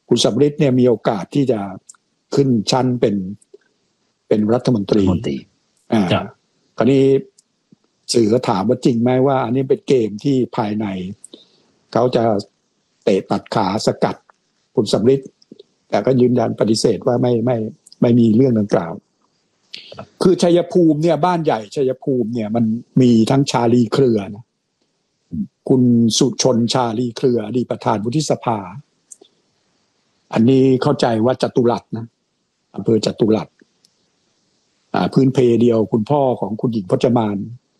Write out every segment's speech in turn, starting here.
คุณสำริดเนี่ยมีโอกาสที่จะขึ้นชั้นเป็นรัฐมนตรีคราวนี้สื่อก็ถามว่าจริงไหมว่าอันนี้เป็นเกมที่ภายในเขาจะเตะตัดขาสกัดคุณสำริดแต่ก็ยืนยันปฏิเสธว่าไม่มีเรื่องดังกล่าวคือชัยภูมิเนี่ยบ้านใหญ่ชัยภูมิเนี่ยมันมีทั้งชาลีเครือนะคุณสุชนชาลีเครืออดีตประธานวุฒิสภาอันนี้เข้าใจว่าจตุรัสนะอำเภอจตุรัสพื้นเพเดียวคุณพ่อของคุณหญิงพจมาน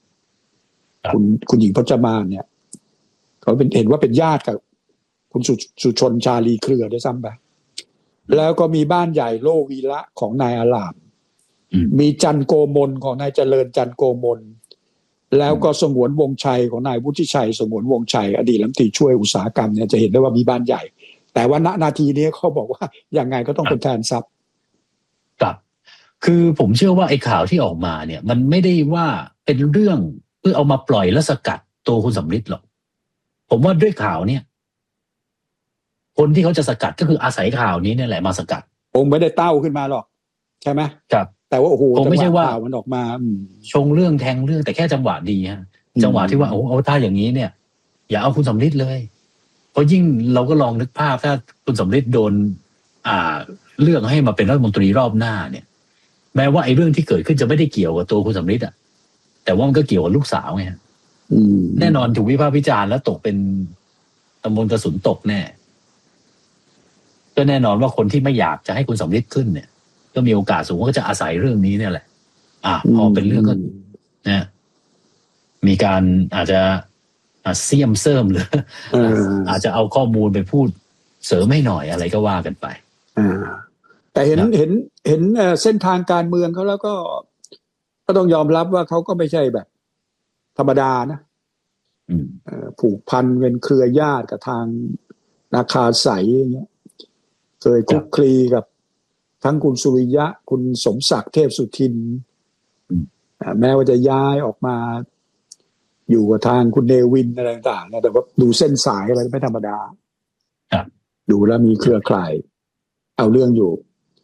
คุณหญิงพจมานเนี่ยเขาเห็นว่าเป็นญาติกับคุณสุชนชาลีเครือด้วยซ้ำไปแล้วก็มีบ้านใหญ่โลวีระของนายอารามมีจันโกมลของนายเจริญจันโกมลแล้วก็สงวนวงชัยของนายวุฒิชัยสงวนวงชัยอดีตรัฐมนตรีช่วยอุตสาหกรรมเนี่ยจะเห็นได้ว่ามีบ้านใหญ่แต่ว่าณนาทีนี้เขาบอกว่ายังไงก็ต้องเป็นแทนทรัพย์ครับคือผมเชื่อว่าไอ้ข่าวที่ออกมาเนี่ยมันไม่ได้ว่าเป็นเรื่องเพื่อเอามาปล่อยและสกัดตัวคุณสำริดหรอกผมว่าด้วยข่าวเนี่ยคนที่เขาจะสกัดก็คืออาศัยข่าวนี้เนี่ยแหละมาสกัดคงไม่ได้เต้าขึ้นมาหรอกใช่ไหมครับแต่ว่าโอ้โหคงไม่ใช่ว่ามันออกมาชงเรื่องแทงเรื่องแต่แค่จังหวะดีฮะจังหวะที่ว่าเอาถ้าอย่างนี้เนี่ยอย่าเอาคุณสำริดเลยเพราะยิ่งเราก็ลองนึกภาพถ้าคุณสำริดโดนเลือกให้มาเป็นรัฐมนตรีรอบหน้าเนี่ยแม้ว่าไอ้เรื่องที่เกิดขึ้นจะไม่ได้เกี่ยวกับตัวคุณสำริดแต่ว่ามันก็เกี่ยวกับลูกสาวไงแน่นอนถูกวิพากษ์วิจารณ์แล้วตกเป็นตำบลกระสุนตกแน่ก็แน่นอนว่าคนที่ไม่อยากจะให้คุณสำริดขึ้นเนี่ยก็มีโอกาสสูงว่าจะอาศัยเรื่องนี้เนี่ยแหละพอเป็นเรื่องก็นะมีการอาจจะเสี่ยมเสริมหรืออาจจะเอาข้อมูลไปพูดเสริมให้หน่อยอะไรก็ว่ากันไปแต่เห็นเส้นทางการเมืองเขาแล้วก็ต้องยอมรับว่าเขาก็ไม่ใช่แบบธรรมดานะผูกพันเป็นเครือญาติกับทางนาคาใสอย่างเงี้ยเคยคลุกคลีกับทั้งคุณสุริยะคุณสมศักดิ์เทพสุทินแม้ว่าจะย้ายออกมาอยู่กับทางคุณเนวินอะไรต่างๆนะแต่ว่าดูเส้นสายอะไรไม่ธรรมดาดูแล้วมีเครือข่ายเอาเรื่องอยู่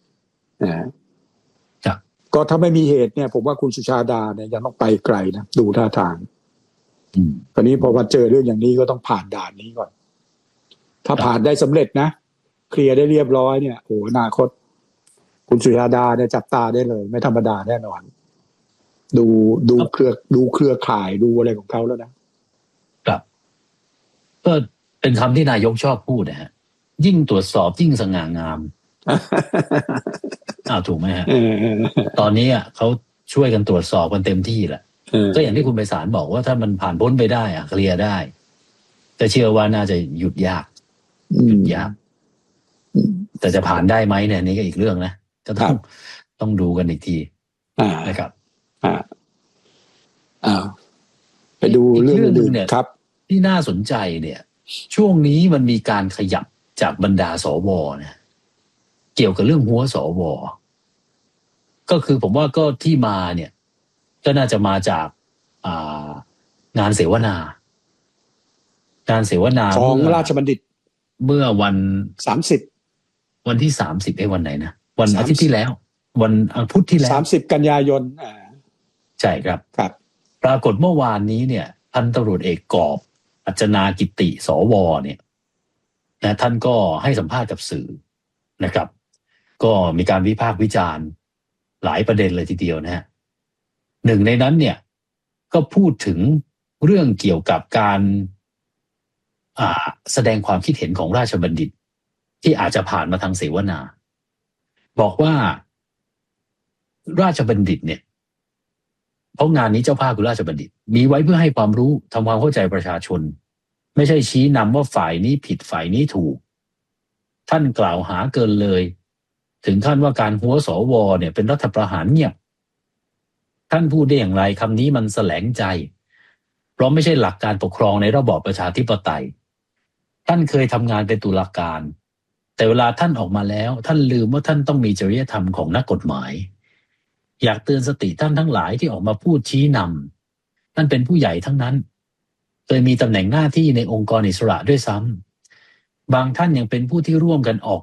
ก็ถ้าไม่มีเหตุเนี่ยผมว่าคุณสุชาดาเนี่ยยังต้องไปไกลนะดูท่าทางคราวนี้พอมาเจอเรื่องอย่างนี้ก็ต้องผ่านด่านนี้ก่อนถ้าผ่านได้สำเร็จนะเคลียร์ได้เรียบร้อยเนี่ยโอ้อนาคตคุณสุชาดาเนี่ยจับตาได้เลยไม่ธรรมดาแน่นอนดูเครือข่ายดูอะไรของเขาแล้วนะครับก็เป็นคำที่นายกชอบพูดนะฮะยิ่งตรวจสอบยิ่งสง่างามถูกไหมฮะตอนนี้เขาช่วยกันตรวจสอบกันเต็มที่แหละก็อย่างที่คุณไพศาลบอกว่าถ้ามันผ่านพ้นไปได้เคลียร์ได้แต่เชื่อว่าน่าจะหยุดยากแต่จะผ่านได้ไหมเนี่ยนี่ก็อีกเรื่องนะก็ต้องดูกันอีกทีนะครับไปดูเรื่องนึงเนี่ยครับที่น่าสนใจเนี่ยช่วงนี้มันมีการขยับจากบรรดาสวนะเกี่ยวกับเรื่องหัวสวก็คือผมว่าก็ที่มาเนี่ยก็น่าจะมาจากงานเสวนาของราชบัณฑิตเมื่อวัน 30 วันที่30วันไหนนะวันอาทิตย์ที่แล้ววันพุธที่แล้ว 30กันยายนใช่ครับปรากฏเมื่อวานนี้เนี่ยพันตำรวจเอกกอบอัจนากิติสวเนี่ยนะท่านก็ให้สัมภาษณ์กับสื่อนะครับก็มีการวิพากษ์วิจารณ์หลายประเด็นเลยทีเดียวนะฮะหนึ่งในนั้นเนี่ยก็พูดถึงเรื่องเกี่ยวกับการแสดงความคิดเห็นของราชบัณฑิตที่อาจจะผ่านมาทางเสวนาบอกว่าราชบัณฑิตเนี่ยเพราะงานนี้เจ้าภาพคือราชบัณฑิตมีไว้เพื่อให้ความรู้ทำความเข้าใจประชาชนไม่ใช่ชี้นำว่าฝ่ายนี้ผิดฝ่ายนี้ถูกท่านกล่าวหาเกินเลยถึงขั้นว่าการหัวสวเนี่ยเป็นรัฐประหารเงียบท่านพูดได้อย่างไรคำนี้มันแสลงใจเพราะไม่ใช่หลักการปกครองในระบอบประชาธิปไตยท่านเคยทำงานเป็นตุลาการแต่เวลาท่านออกมาแล้วท่านลืมว่าท่านต้องมีจริยธรรมของนักกฎหมายอยากเตือนสติท่านทั้งหลายที่ออกมาพูดชี้นำท่านเป็นผู้ใหญ่ทั้งนั้นเคยมีตำแหน่งหน้าที่ในองค์กรอิสระด้วยซ้ำบางท่านยังเป็นผู้ที่ร่วมกันออก